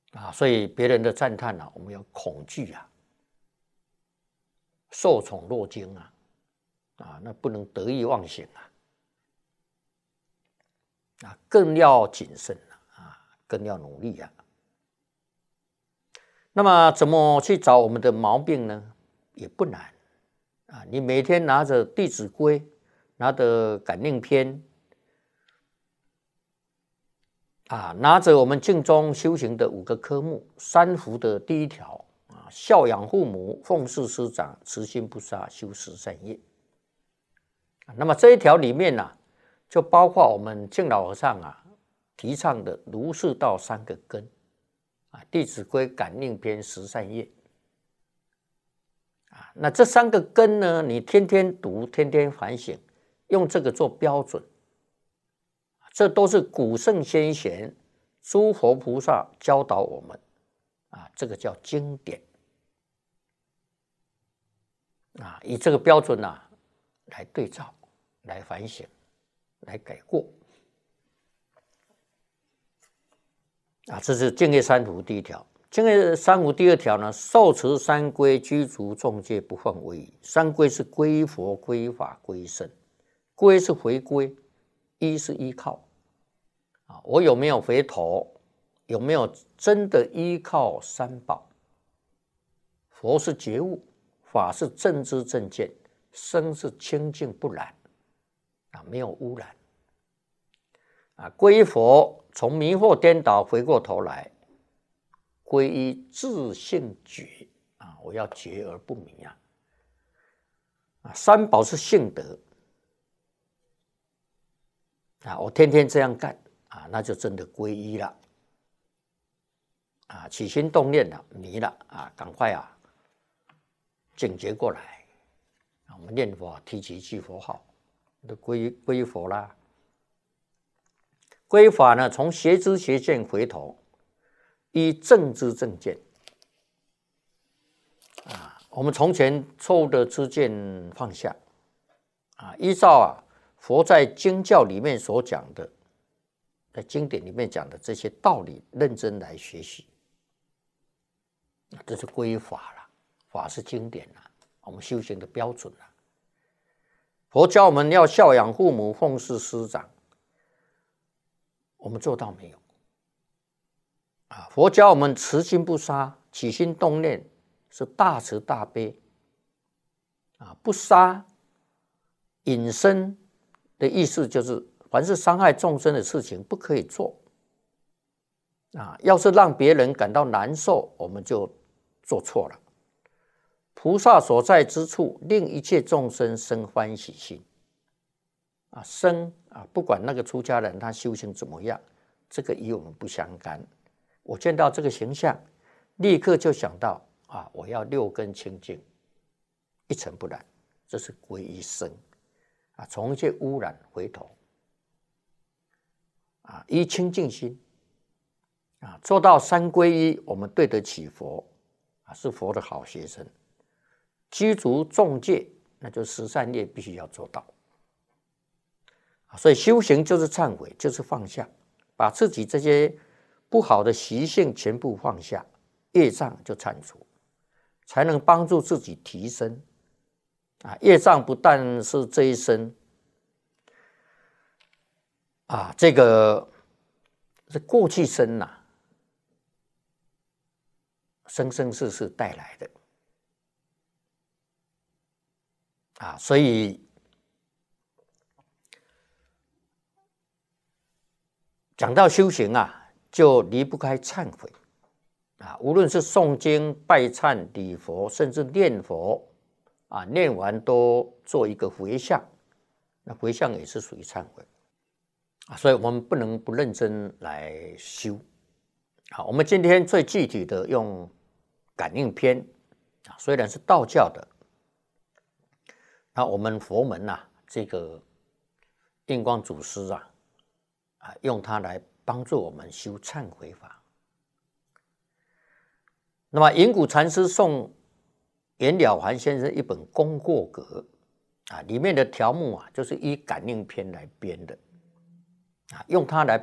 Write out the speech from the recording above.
所以别人的赞叹我们要恐惧受宠若惊那不能得意忘形更要谨慎更要努力那么怎么去找我们的毛病呢？也不难你每天拿着《弟子规》，拿着《感应篇》拿着我们净宗修行的5个科目，三福的第1条孝养父母，奉事师长，慈心不杀，修十善业。那么这一条里面就包括我们净老和尚提倡的儒释道3个根弟子规》《感应篇》十善业那这3个根呢，你天天读，天天反省，用这个做标准，这都是古圣先贤、诸佛菩萨教导我们这个叫经典以这个标准来对照，来反省，来改过这是净业三福第1条。净业三福第2条呢，受持三规，居足众戒，不犯违仪。三规是归佛、归法、归僧。归是回归，依是依靠我有没有回头？有没有真的依靠三宝？佛是觉悟，法是正知正见，僧是清净不染没有污染归佛，从迷惑颠倒回过头来，归依自性觉我要觉而不迷三宝是性德我天天这样干那就真的归依了起心动念迷了赶快警觉过来我们念佛提起一句佛号都归佛啦。归法呢，从邪知邪见回头，依正知正见我们从前错误的知见放下依照佛在经教里面所讲的，在经典里面讲的这些道理认真来学习，这是归法了。法是经典我们修行的标准佛教我们要孝养父母，奉事师长，我们做到没有佛教我们慈心不杀，起心动念是大慈大悲不杀隐身的意思就是凡是伤害众生的事情不可以做要是让别人感到难受，我们就做错了。菩萨所在之处，令一切众生生欢喜心生不管那个出家人他修行怎么样，这个与我们不相干。我见到这个形象，立刻就想到我要6根清净，一尘不染，这是皈依生从一切污染回头依清净心做到三皈依，我们对得起佛是佛的好学生。居足众戒，那就十善业必须要做到所以修行就是忏悔，就是放下，把自己这些不好的习性全部放下，业障就铲除，才能帮助自己提升业障不但是这一生这个是过去生生生世世带来的所以讲到修行就离不开忏悔无论是诵经、拜忏、礼佛，甚至念佛念完都做一个回向，那回向也是属于忏悔所以我们不能不认真来修我们今天最具体的用感应篇虽然是道教的，那我们佛门这个印光祖师用它来帮助我们修忏悔法。那么云谷禅师送袁了凡先生一本《功过格》里面的条目就是依感应篇来编的用它来